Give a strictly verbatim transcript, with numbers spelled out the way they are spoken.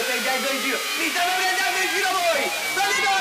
stai andando in giro? Mi state prendendo in giro voi! Dove